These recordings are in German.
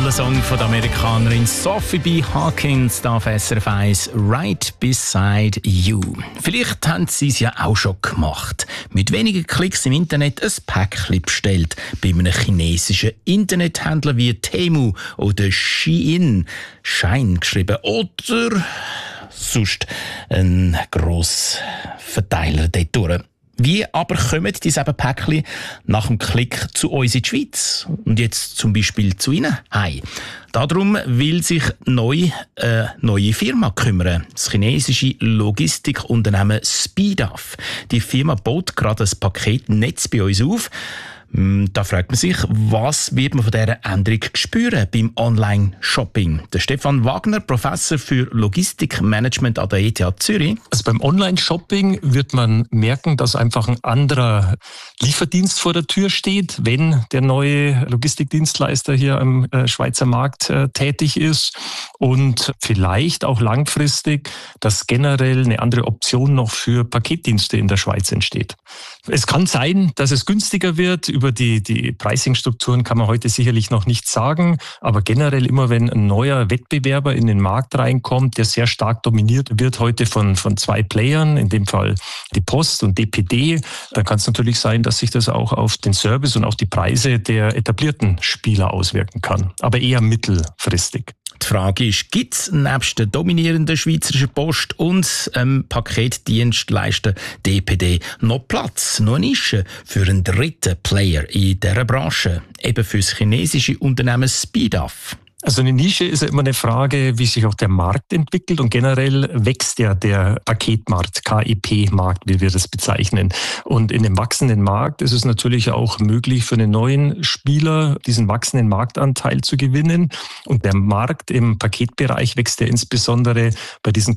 toller Song von der Amerikanerin Sophie B. Hawkins auf SRF 1, Right Beside You. Vielleicht haben Sie es ja auch schon gemacht. Mit wenigen Klicks im Internet ein Päckchen bestellt. Bei einem chinesischen Internethändler wie Temu oder Shein, Schein geschrieben, oder sonst ein grosser Verteiler dort durch. Wie aber kommen diese Päckchen nach dem Klick zu uns in die Schweiz? Und jetzt zum Beispiel zu Ihnen heim. Darum will sich eine neue Firma kümmern. Das chinesische Logistikunternehmen Speedup. Die Firma baut gerade ein Paketnetz bei uns auf. Da fragt man sich, was wird man von dieser Änderung spüren beim Online-Shopping? Der Stefan Wagner, Professor für Logistikmanagement an der ETH Zürich. Also beim Online-Shopping wird man merken, dass einfach ein anderer Lieferdienst vor der Tür steht, wenn der neue Logistikdienstleister hier am Schweizer Markt tätig ist. Und vielleicht auch langfristig, dass generell eine andere Option noch für Paketdienste in der Schweiz entsteht. Es kann sein, dass es günstiger wird. Über die Pricing-Strukturen kann man heute sicherlich noch nichts sagen. Aber generell immer, wenn ein neuer Wettbewerber in den Markt reinkommt, der sehr stark dominiert wird heute von zwei Playern, in dem Fall die Post und DPD, dann kann es natürlich sein, dass sich das auch auf den Service und auch die Preise der etablierten Spieler auswirken kann. Aber eher mittelfristig. Die Frage ist, gibt es nebst der dominierenden Schweizerischen Post und Paketdienstleister DPD noch Platz, noch eine Nische für einen dritten Player in dieser Branche, eben für das chinesische Unternehmen Speedup? Also eine Nische ist ja immer eine Frage, wie sich auch der Markt entwickelt, und generell wächst ja der Paketmarkt, KEP-Markt, wie wir das bezeichnen. Und in dem wachsenden Markt ist es natürlich auch möglich für einen neuen Spieler, diesen wachsenden Marktanteil zu gewinnen. Und der Markt im Paketbereich wächst ja insbesondere bei diesen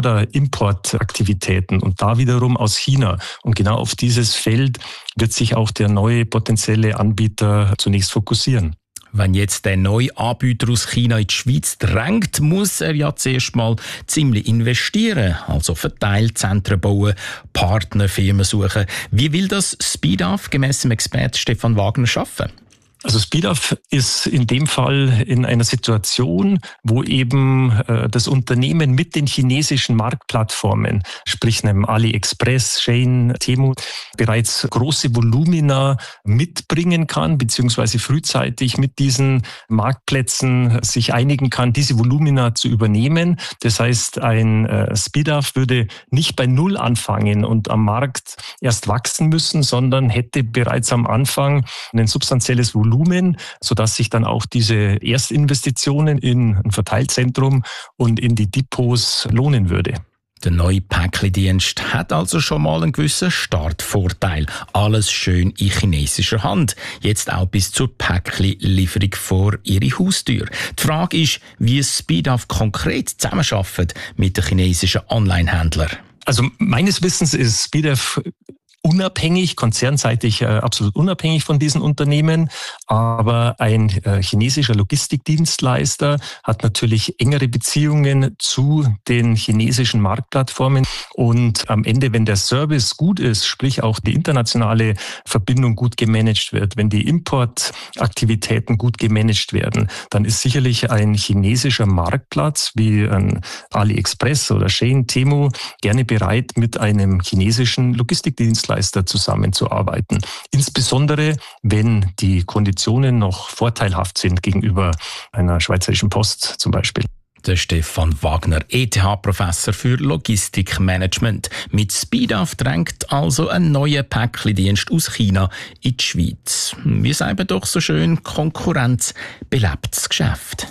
Cross-Border-Import-Aktivitäten und da wiederum aus China. Und genau auf dieses Feld wird sich auch der neue potenzielle Anbieter zunächst fokussieren. Wenn jetzt der neue Anbieter aus China in die Schweiz drängt, muss er ja zuerst mal ziemlich investieren. Also Verteilzentren bauen, Partnerfirmen suchen. Wie will das Speedup gemäss dem Experten Stefan Wagner schaffen? Also Speedup ist in dem Fall in einer Situation, wo eben das Unternehmen mit den chinesischen Marktplattformen, sprich einem AliExpress, Shein, Temu, bereits große Volumina mitbringen kann, beziehungsweise frühzeitig mit diesen Marktplätzen sich einigen kann, diese Volumina zu übernehmen. Das heißt, ein Speedup würde nicht bei Null anfangen und am Markt erst wachsen müssen, sondern hätte bereits am Anfang ein substanzielles Volumen, sodass sich dann auch diese Erstinvestitionen in ein Verteilzentrum und in die Depots lohnen würde. Der neue Päckchendienst hat also schon mal einen gewissen Startvorteil. Alles schön in chinesischer Hand. Jetzt auch bis zur Päckchenlieferung vor Ihre Haustür. Die Frage ist, wie Speedup konkret zusammenarbeitet mit den chinesischen Online-Händlern. Also meines Wissens ist Speedup unabhängig, konzernseitig absolut unabhängig von diesen Unternehmen. Aber ein chinesischer Logistikdienstleister hat natürlich engere Beziehungen zu den chinesischen Marktplattformen. Und am Ende, wenn der Service gut ist, sprich auch die internationale Verbindung gut gemanagt wird, wenn die Importaktivitäten gut gemanagt werden, dann ist sicherlich ein chinesischer Marktplatz wie ein AliExpress oder Shein, Temu gerne bereit, mit einem chinesischen Logistikdienstleister zusammenzuarbeiten. Insbesondere, wenn die Konditionen noch vorteilhaft sind gegenüber einer schweizerischen Post zum Beispiel. Der Stefan Wagner, ETH-Professor für Logistikmanagement. Mit Speedup drängt also ein neuer Päckchendienst aus China in die Schweiz. Wir sagen doch so schön, Konkurrenz belebt das Geschäft.